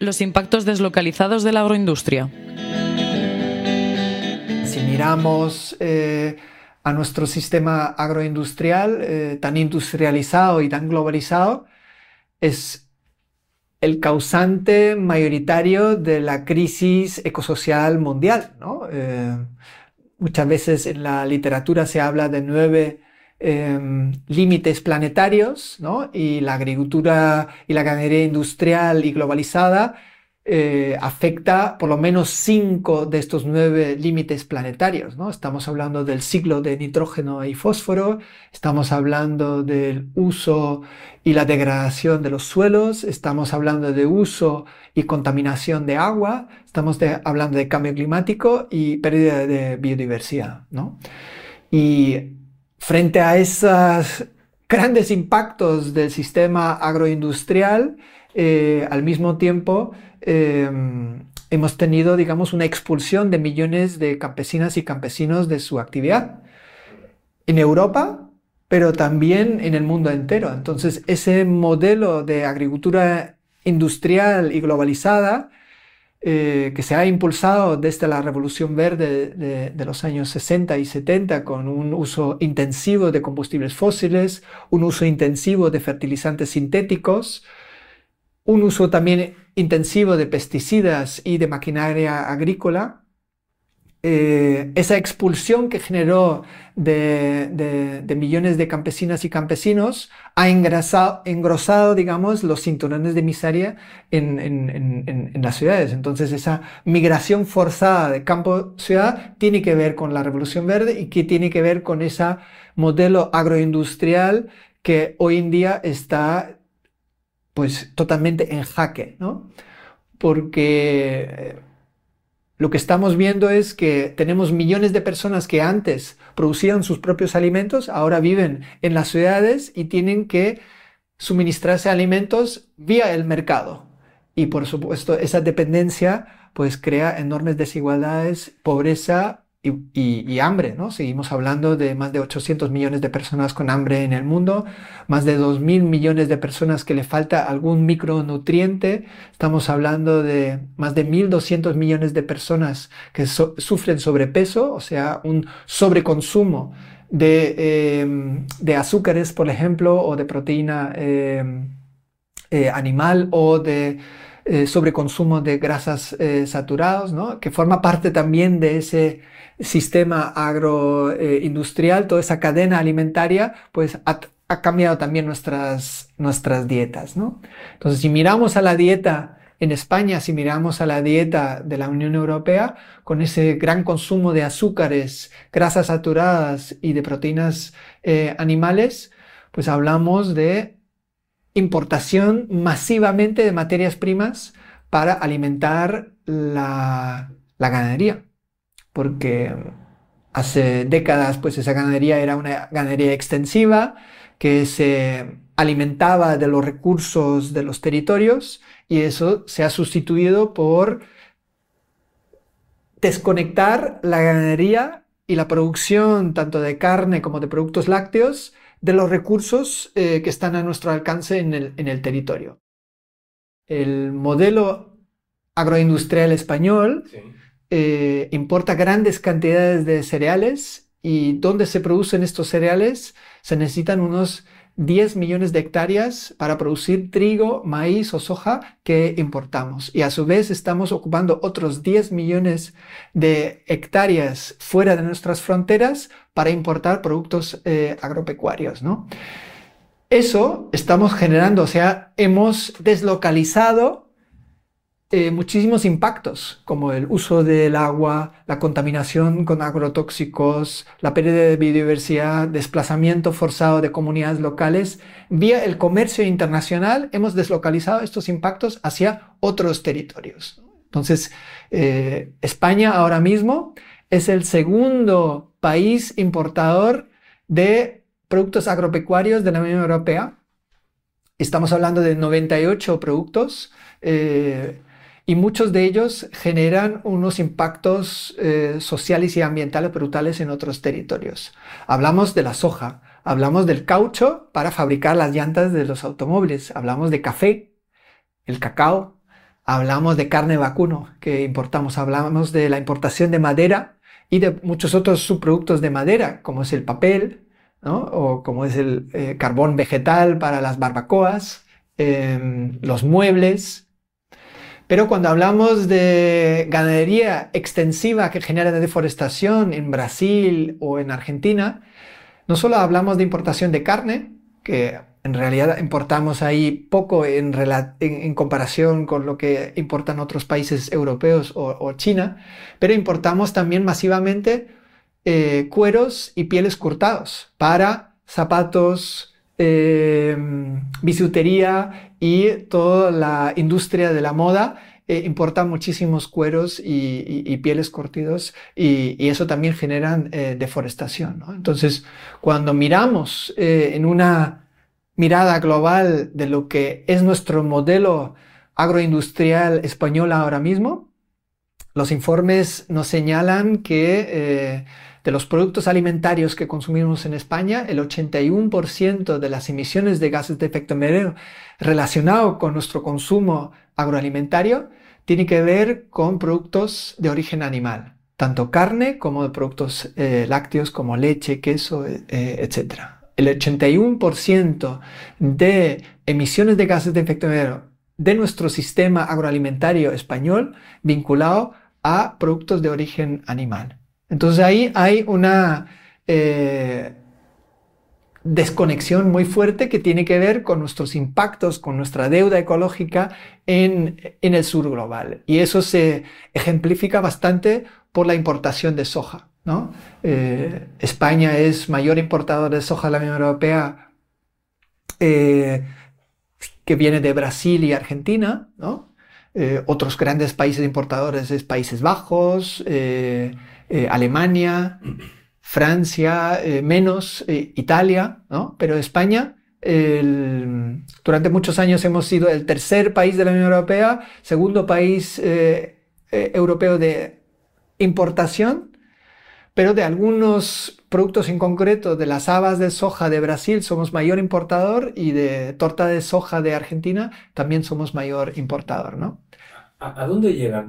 los impactos deslocalizados de la agroindustria. Si miramos a nuestro sistema agroindustrial tan industrializado y tan globalizado, es el causante mayoritario de la crisis ecosocial mundial, ¿no? Muchas veces en la literatura se habla de 9 límites planetarios, ¿no? Y la agricultura y la ganadería industrial y globalizada afecta por lo menos 5 de estos 9 límites planetarios, ¿no? Estamos hablando del ciclo de nitrógeno y fósforo, estamos hablando del uso y la degradación de los suelos, estamos hablando de uso y contaminación de agua, estamos hablando de cambio climático y pérdida de biodiversidad, ¿no? Y frente a esos grandes impactos del sistema agroindustrial, al mismo tiempo hemos tenido, digamos, una expulsión de millones de campesinas y campesinos de su actividad en Europa, pero también en el mundo entero. Entonces, ese modelo de agricultura industrial y globalizada que se ha impulsado desde la Revolución Verde de los años 60 y 70 con un uso intensivo de combustibles fósiles, un uso intensivo de fertilizantes sintéticos, un uso también intensivo de pesticidas y de maquinaria agrícola, esa expulsión que generó de millones de campesinas y campesinos ha engrosado, digamos, los cinturones de miseria en las ciudades. Entonces, esa migración forzada de campo a ciudad tiene que ver con la Revolución Verde y que tiene que ver con ese modelo agroindustrial que hoy en día está pues totalmente en jaque, ¿no? Porque lo que estamos viendo es que tenemos millones de personas que antes producían sus propios alimentos, ahora viven en las ciudades y tienen que suministrarse alimentos vía el mercado. Y por supuesto, esa dependencia pues crea enormes desigualdades, pobreza y hambre, ¿no? Seguimos hablando de más de 800 millones de personas con hambre en el mundo, más de 2.000 millones de personas que le falta algún micronutriente. Estamos hablando de más de 1.200 millones de personas que sufren sobrepeso, o sea, un sobreconsumo de azúcares, por ejemplo, o de proteína animal, o de sobreconsumo de grasas saturadas, ¿no? Que forma parte también de ese sistema agroindustrial, toda esa cadena alimentaria, pues ha cambiado también nuestras dietas, ¿no? Entonces, si miramos a la dieta en España, si miramos a la dieta de la Unión Europea, con ese gran consumo de azúcares, grasas saturadas y de proteínas animales, pues hablamos de importación masivamente de materias primas para alimentar la ganadería. Porque hace décadas pues esa ganadería era una ganadería extensiva que se alimentaba de los recursos de los territorios, y eso se ha sustituido por desconectar la ganadería y la producción tanto de carne como de productos lácteos de los recursos que están a nuestro alcance en el territorio. El modelo agroindustrial español importa grandes cantidades de cereales, y donde se producen estos cereales se necesitan unos 10 millones de hectáreas para producir trigo, maíz o soja que importamos, y a su vez estamos ocupando otros 10 millones de hectáreas fuera de nuestras fronteras para importar productos agropecuarios, ¿no? Eso estamos generando, o sea, hemos deslocalizado muchísimos impactos, como el uso del agua, la contaminación con agrotóxicos, la pérdida de biodiversidad, desplazamiento forzado de comunidades locales. Vía el comercio internacional hemos deslocalizado estos impactos hacia otros territorios. Entonces, España ahora mismo es el segundo país importador de productos agropecuarios de la Unión Europea. Estamos hablando de 98 productos, y muchos de ellos generan unos impactos sociales y ambientales brutales en otros territorios. Hablamos de la soja, hablamos del caucho para fabricar las llantas de los automóviles, hablamos de café, el cacao, hablamos de carne vacuno que importamos, hablamos de la importación de madera y de muchos otros subproductos de madera, como es el papel, ¿no? O como es el carbón vegetal para las barbacoas, los muebles. Pero cuando hablamos de ganadería extensiva que genera deforestación en Brasil o en Argentina, no solo hablamos de importación de carne, que en realidad importamos ahí poco en comparación con lo que importan otros países europeos o China, pero importamos también masivamente cueros y pieles cortados para zapatos, bisutería y toda la industria de la moda. Importa muchísimos cueros y pieles curtidos y eso también genera deforestación, ¿no? Entonces, cuando miramos en una mirada global de lo que es nuestro modelo agroindustrial español ahora mismo, los informes nos señalan que de los productos alimentarios que consumimos en España, el 81% de las emisiones de gases de efecto invernadero relacionado con nuestro consumo agroalimentario tiene que ver con productos de origen animal, tanto carne como de productos lácteos como leche, queso, etc. El 81% de emisiones de gases de efecto invernadero de nuestro sistema agroalimentario español vinculado a productos de origen animal. Entonces ahí hay una desconexión muy fuerte que tiene que ver con nuestros impactos, con nuestra deuda ecológica en el sur global. Y eso se ejemplifica bastante por la importación de soja, ¿no? España es mayor importador de soja de la Unión Europea, que viene de Brasil y Argentina, ¿no? Otros grandes países importadores es Países Bajos, Alemania, Francia, menos Italia, ¿no? Pero España, durante muchos años hemos sido el tercer país de la Unión Europea, segundo país europeo de importación, pero de algunos productos en concreto, de las habas de soja de Brasil somos mayor importador y de torta de soja de Argentina también somos mayor importador, ¿no? ¿A dónde llegan?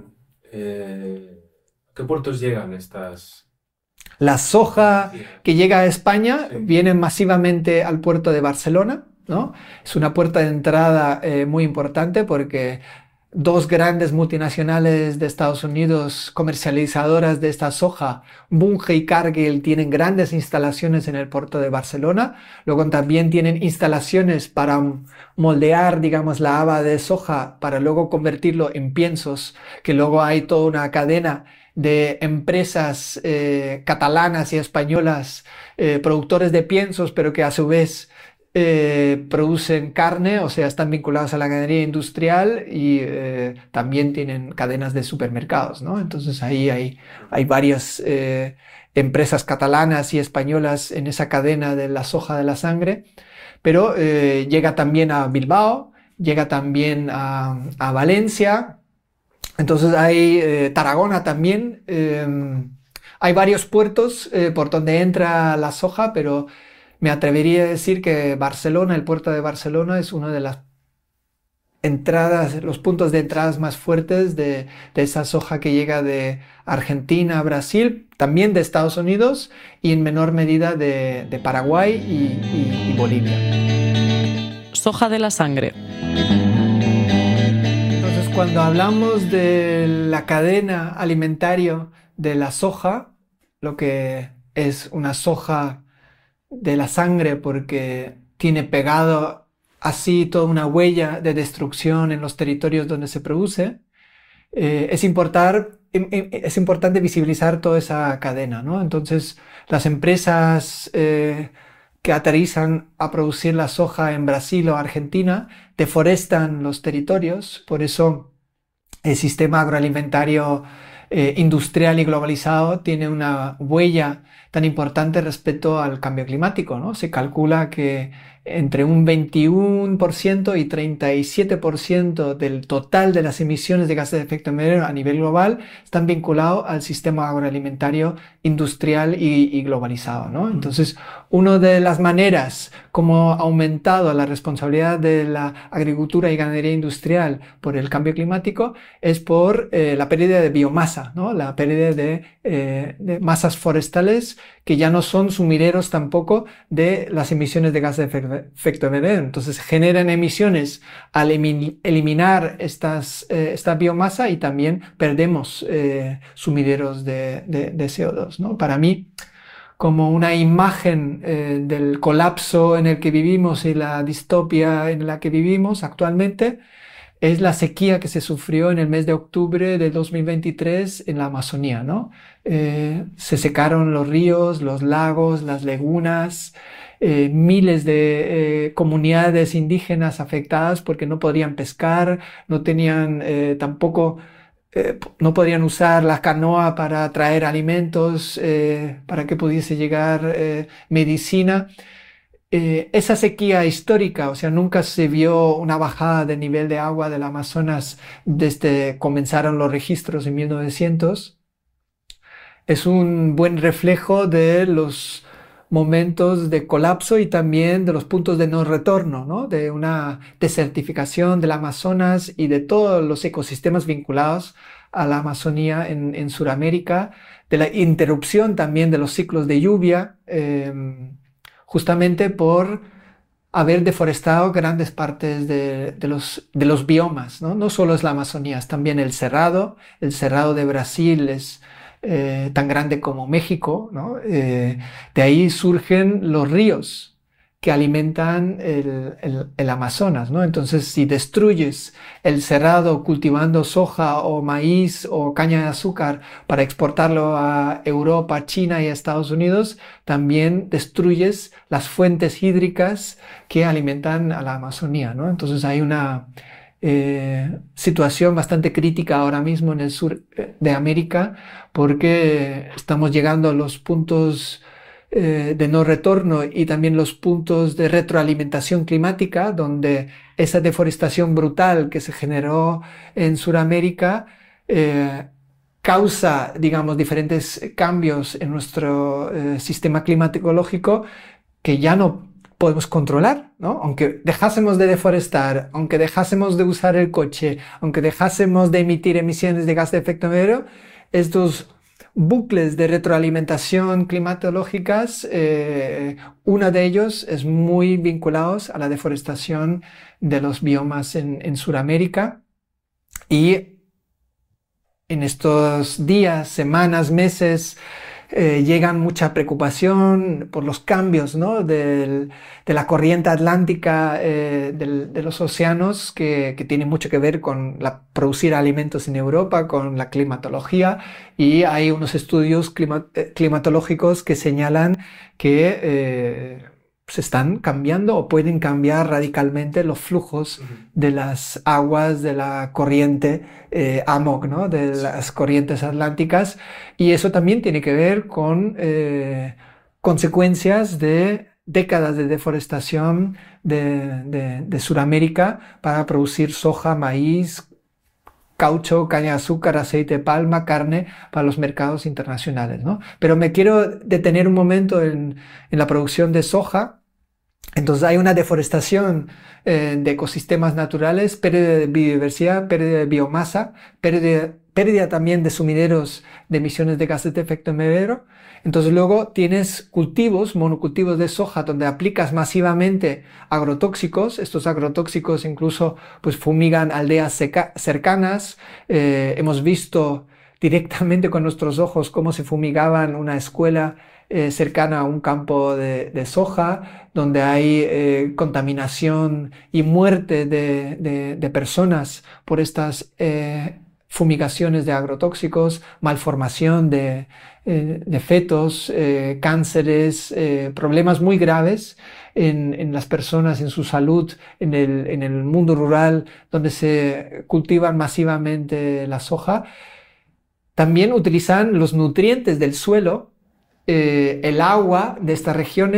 ¿A qué puertos llegan estas? La soja que llega a España viene masivamente al puerto de Barcelona, ¿no? Es una puerta de entrada muy importante porque dos grandes multinacionales de Estados Unidos comercializadoras de esta soja, Bunge y Cargill, tienen grandes instalaciones en el puerto de Barcelona. Luego también tienen instalaciones para moldear, digamos, la haba de soja para luego convertirlo en piensos, que luego hay toda una cadena de empresas catalanas y españolas, productores de piensos, pero que a su vez producen carne, o sea, están vinculados a la ganadería industrial y también tienen cadenas de supermercados, ¿no? Entonces ahí hay varias empresas catalanas y españolas en esa cadena de la soja de la sangre, pero llega también a Bilbao, llega también a Valencia. Entonces hay Tarragona también, hay varios puertos por donde entra la soja, pero me atrevería a decir que Barcelona, el puerto de Barcelona, es uno de las entradas, los puntos de entradas más fuertes de esa soja que llega de Argentina, Brasil, también de Estados Unidos y en menor medida de Paraguay y Bolivia. Soja de la sangre. Cuando hablamos de la cadena alimentaria de la soja, lo que es una soja de la sangre porque tiene pegado así toda una huella de destrucción en los territorios donde se produce, es importante visibilizar toda esa cadena, ¿no? Entonces, las empresas que aterrizan a producir la soja en Brasil o Argentina deforestan los territorios, por eso el sistema agroalimentario industrial y globalizado tiene una huella tan importante respecto al cambio climático, ¿no? Se calcula que entre un 21% y 37% del total de las emisiones de gases de efecto invernadero a nivel global están vinculados al sistema agroalimentario industrial y globalizado, ¿no? Entonces, una de las maneras como ha aumentado la responsabilidad de la agricultura y ganadería industrial por el cambio climático es por la pérdida de biomasa, ¿no? La pérdida de masas forestales que ya no son sumideros tampoco de las emisiones de gases de efecto invernadero. Entonces generan emisiones al eliminar esta biomasa y también perdemos sumideros de CO2, ¿no? Para mí, como una imagen del colapso en el que vivimos y la distopia en la que vivimos actualmente, es la sequía que se sufrió en el mes de octubre de 2023 en la Amazonía, ¿no? Se secaron los ríos, los lagos, las lagunas, miles de comunidades indígenas afectadas porque no podían pescar, no tenían tampoco... no podían usar la canoa para traer alimentos, para que pudiese llegar medicina. Esa sequía histórica, o sea, nunca se vio una bajada de nivel de agua del Amazonas desde que comenzaron los registros en 1900. Es un buen reflejo de los momentos de colapso y también de los puntos de no retorno, ¿no? De una desertificación del Amazonas y de todos los ecosistemas vinculados a la Amazonía en Sudamérica, de la interrupción también de los ciclos de lluvia, justamente por haber deforestado grandes partes de los biomas, ¿no? No solo es la Amazonía, es también el Cerrado de Brasil es tan grande como México, ¿no? De ahí surgen los ríos que alimentan el Amazonas, ¿no? Entonces, si destruyes el cerrado cultivando soja o maíz o caña de azúcar para exportarlo a Europa, China y a Estados Unidos, también destruyes las fuentes hídricas que alimentan a la Amazonía, ¿no? Entonces hay una situación bastante crítica ahora mismo en el sur de América porque estamos llegando a los puntos de no retorno y también los puntos de retroalimentación climática, donde esa deforestación brutal que se generó en Sudamérica causa, digamos, diferentes cambios en nuestro sistema climatológico que ya no podemos controlar, ¿no? Aunque dejásemos de deforestar, aunque dejásemos de usar el coche, aunque dejásemos de emitir emisiones de gas de efecto invernadero, estos bucles de retroalimentación climatológicas, uno de ellos es muy vinculados a la deforestación de los biomas en Sudamérica. Y en estos días, semanas, meses, llegan mucha preocupación por los cambios, ¿no? de la corriente atlántica de los océanos que tiene mucho que ver con producir alimentos en Europa, con la climatología, y hay unos estudios climatológicos que señalan que se están cambiando o pueden cambiar radicalmente los flujos de las aguas de la corriente AMOC, ¿no? De las corrientes atlánticas, y eso también tiene que ver con consecuencias de décadas de deforestación de Sudamérica para producir soja, maíz, caucho, caña de azúcar, aceite de palma, carne para los mercados internacionales, ¿no? Pero me quiero detener un momento en la producción de soja. Entonces hay una deforestación de ecosistemas naturales, pérdida de biodiversidad, pérdida de biomasa, pérdida también de sumideros de emisiones de gases de efecto invernadero. Entonces luego tienes cultivos, monocultivos de soja, donde aplicas masivamente agrotóxicos. Estos agrotóxicos incluso pues fumigan aldeas cercanas. Hemos visto directamente con nuestros ojos cómo se fumigaban una escuela cercana a un campo de soja, donde hay contaminación y muerte de personas por estas fumigaciones de agrotóxicos, malformación de fetos, cánceres, problemas muy graves en las personas, en su salud, en el mundo rural, donde se cultivan masivamente la soja. También utilizan los nutrientes del suelo, el agua de estas regiones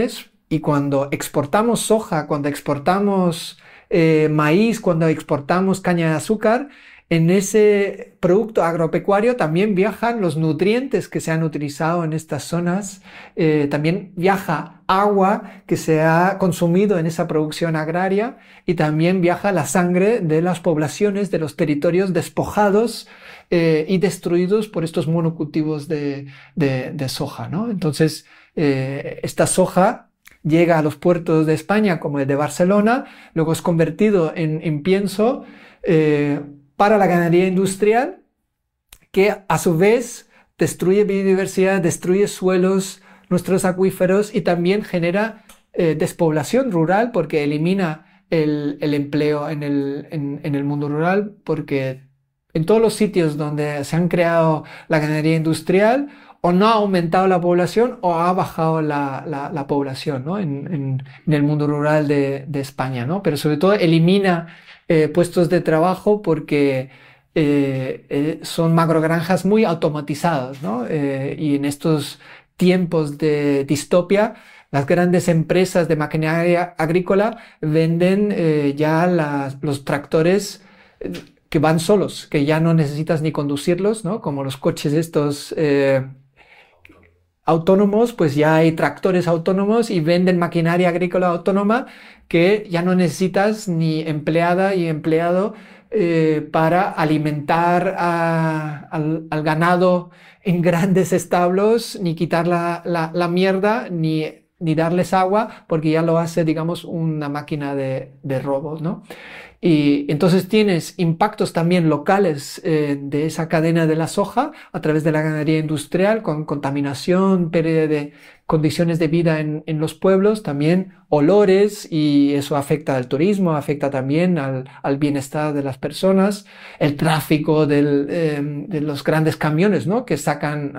Y cuando exportamos soja, cuando exportamos maíz, cuando exportamos caña de azúcar, en ese producto agropecuario también viajan los nutrientes que se han utilizado en estas zonas, también viaja agua que se ha consumido en esa producción agraria y también viaja la sangre de las poblaciones, de los territorios despojados y destruidos por estos monocultivos de soja, ¿no? Entonces, esta soja llega a los puertos de España como el de Barcelona, luego es convertido en pienso para la ganadería industrial, que a su vez destruye biodiversidad, destruye suelos, nuestros acuíferos y también genera despoblación rural porque elimina el empleo en el mundo rural, porque en todos los sitios donde se han creado la ganadería industrial o no ha aumentado la población o ha bajado la población, ¿no? en el mundo rural de España, ¿no? Pero sobre todo elimina puestos de trabajo porque son macrogranjas muy automatizadas, ¿no? Y en estos tiempos de distopia, las grandes empresas de maquinaria agrícola venden ya los tractores que van solos, que ya no necesitas ni conducirlos, ¿no? Como los coches estos autónomos, pues ya hay tractores autónomos y venden maquinaria agrícola autónoma que ya no necesitas ni empleada y empleado para alimentar al ganado en grandes establos, ni quitar la mierda, ni darles agua, porque ya lo hace, digamos, una máquina de robots, ¿no? Y entonces tienes impactos también locales de esa cadena de la soja a través de la ganadería industrial, con contaminación, pérdida de condiciones de vida en los pueblos, también olores, y eso afecta al turismo, afecta también al bienestar de las personas, el tráfico de los grandes camiones, ¿no? Que sacan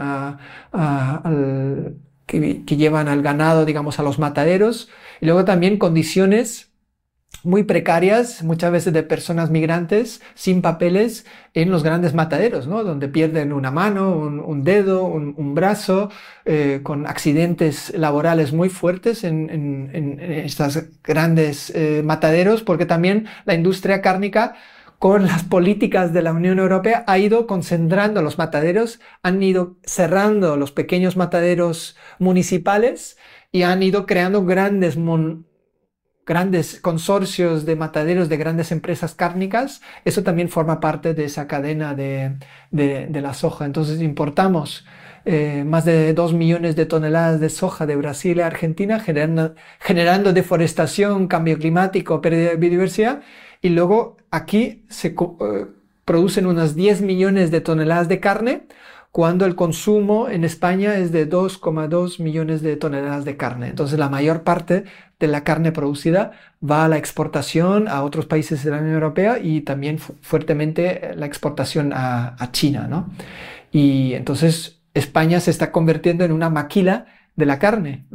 que llevan al ganado, digamos, a los mataderos, y luego también condiciones muy precarias, muchas veces de personas migrantes sin papeles en los grandes mataderos, ¿no? Donde pierden una mano, un dedo, un brazo, con accidentes laborales muy fuertes en estos grandes mataderos, porque también la industria cárnica, con las políticas de la Unión Europea, ha ido concentrando los mataderos, han ido cerrando los pequeños mataderos municipales y han ido creando grandes consorcios de mataderos de grandes empresas cárnicas. Eso también forma parte de esa cadena de la soja. Entonces importamos más de 2 millones de toneladas de soja de Brasil y Argentina, generando deforestación, cambio climático, pérdida de biodiversidad, y luego aquí se producen unas 10 millones de toneladas de carne, cuando el consumo en España es de 2,2 millones de toneladas de carne. Entonces la mayor parte de la carne producida va a la exportación a otros países de la Unión Europea y también fuertemente la exportación a China, ¿no? Y entonces España se está convirtiendo en una maquila de la carne.